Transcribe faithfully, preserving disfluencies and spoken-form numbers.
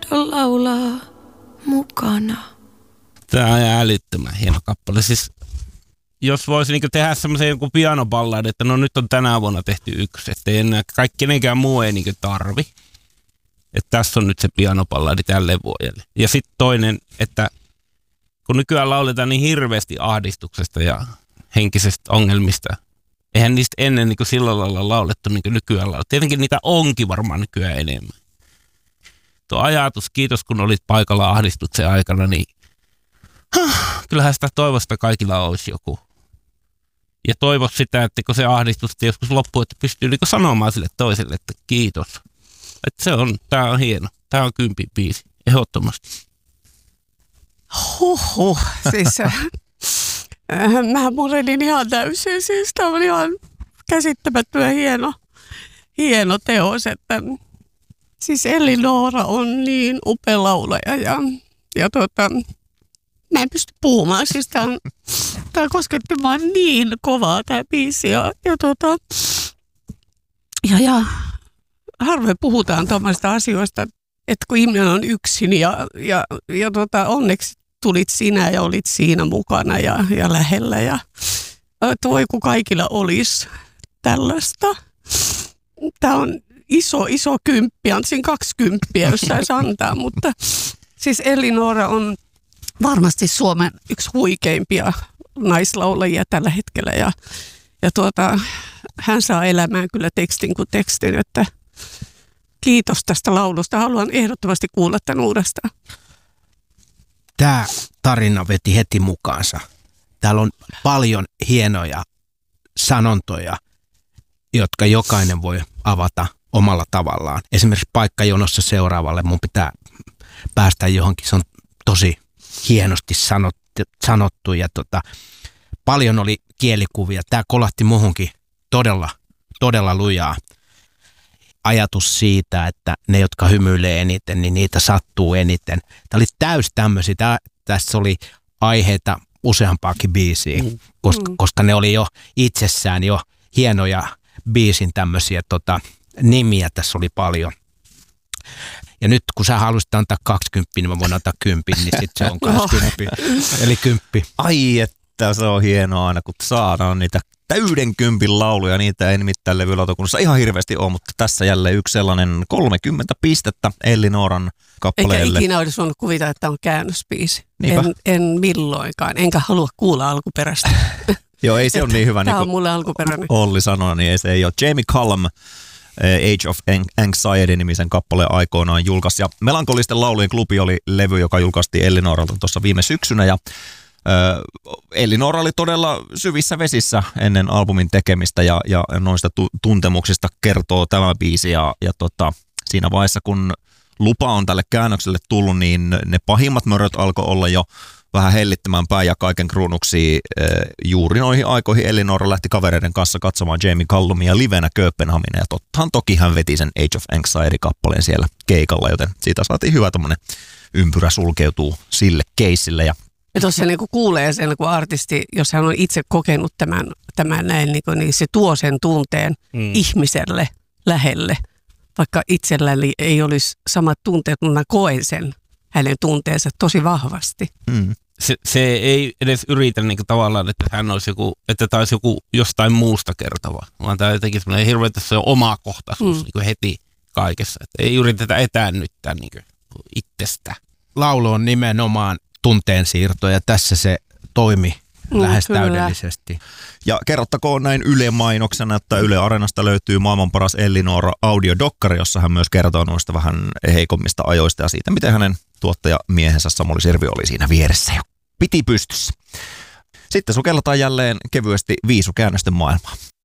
laulaa mukana. Tämä on älyttömän hieno kappale. Siis, jos voisi niin tehdä semmoisen joku pianoballadin, että no nyt on tänä vuonna tehty yksi, että ei enää kaikki kenenkään muu ei niin tarvi. Että tässä on nyt se pianoballadi tälle vuodelle. Ja sitten toinen, että kun nykyään lauletaan niin hirveästi ahdistuksesta ja henkisestä ongelmista, eihän niistä ennen niin sillä lailla laulettu niin nykyään laulettu. Tietenkin niitä onkin varmaan nykyään enemmän. Tuo ajatus, kiitos kun olit paikalla ahdistuksen aikana, niin kyllähän sitä toivosta kaikilla olisi joku. Ja toivo sitä, että kun se ahdistus joskus loppuu, että pystyy niin sanomaan sille toiselle, että kiitos. Että se on, tää on hieno. Tää on kympi biisi, ehdottomasti. Huhhuh, siis äh, mä murenin ihan täysin, siis tää on ihan käsittämättömän hieno, hieno teos, että siis Elli-Noora on niin upea laulaja ja, ja tota, mä en pysty puhumaan, siis tää, on, tää kosketti vaan niin kovaa tää biisi ja, ja tota, ja, ja harvoin puhutaan tuommoista asioista, että kun ihminen on yksin ja, ja, ja tota, onneksi tulit sinä ja olit siinä mukana ja, ja lähellä ja voi kun kaikilla olisi tällaista. Tämä on iso, iso kymppi, antaisin kaksi kymppiä, jos saisi antaa, mutta siis Elli-Noora on varmasti Suomen yksi huikeimpia naislaulajia tällä hetkellä ja, ja tuota, hän saa elämään kyllä tekstin kuin tekstin, että kiitos tästä laulusta. Haluan ehdottomasti kuulla tämän uudestaan. Tämä tarina veti heti mukaansa. Täällä on paljon hienoja sanontoja, jotka jokainen voi avata omalla tavallaan. Esimerkiksi paikkajonossa seuraavalle mun pitää päästä johonkin. Se on tosi hienosti sanottu, sanottu ja tota, paljon oli kielikuvia. Tämä kolahti muhunkin todella, todella lujaa. Ajatus siitä, että ne, jotka hymyilee eniten, niin niitä sattuu eniten. Tämä oli täys tämmöisiä. Tämä, tässä oli aiheita useampaakin biisiä, mm. koska, koska ne oli jo itsessään jo hienoja biisin tämmöisiä tota, nimiä. Tässä oli paljon. Ja nyt kun sä haluaisit antaa kaksikymmentä, niin mä voin antaa kympin, niin sitten se on kaksikymmentä. Eli kymppi. Ai että se on hienoa aina, kun saadaan niitä täyden kympin lauluja, niitä ei nimittäin levylautakunnassa ihan hirveästi ole, mutta tässä jälleen yksi sellainen kolmekymmentä pistettä Elli-Nooran kappaleelle. Eikä ikinä olisi voinut kuvitella, että on käännösbiisi. En, en milloinkaan, enkä halua kuulla alkuperäistä. Joo, ei se ole niin hyvä. Tämä niin on mulle alkuperäinen. Olli sanoi, niin ei se ei ole. Jamie Cullum, Age of Anxiety-nimisen kappaleen aikoinaan julkaisi. Ja Melankolisten laulujen klubi oli levy, joka julkaistiin Elli-Nooralta tuossa viime syksynä. Ja Elli-Noora oli todella syvissä vesissä ennen albumin tekemistä ja, ja noista tu- tuntemuksista kertoo tämä biisi. Ja, ja tota, siinä vaiheessa, kun lupa on tälle käännökselle tullut, niin ne pahimmat möröt alkoi olla jo vähän hellittämään päin ja kaiken kruunuksi e, juuri noihin aikoihin Elli-Noora lähti kavereiden kanssa katsomaan Jamie Cullumia livenä Kööpenhamina. Ja tottahan toki hän veti sen Age of Anxiety-kappaleen siellä keikalla, joten siitä saatiin hyvä tommonen ympyrä sulkeutuu sille keissille. Ja Ja tuossa niin kuulee sen, kun artisti, jos hän on itse kokenut tämän, tämän näin, niin, niin se tuo sen tunteen mm. ihmiselle lähelle. Vaikka itselläni ei olisi samat tunteet, mutta mä koen sen hänen tunteensa tosi vahvasti. Mm. Se, se ei edes yritä niin tavallaan, että hän olisi joku, että tämä olisi joku jostain muusta kertova, vaan tämä jotenkin semmoinen hirveä, se on omakohtaisuus mm. niin heti kaikessa. Että ei yritetä etäännyttää niin itsestä. Laulu on nimenomaan tunteensiirto ja tässä se toimi mm, lähes kyllä. täydellisesti. Ja kerrottakoon näin Yle-mainoksena, että Yle Areenasta löytyy maailman paras Elli-Noora audiodokkari, jossa hän myös kertoo noista vähän heikommista ajoista ja siitä, miten hänen tuottajamiehensä Samuli Sirvi oli siinä vieressä jo. Piti pystyssä. Sitten sukelletaan jälleen kevyesti viisukäännösten maailmaan.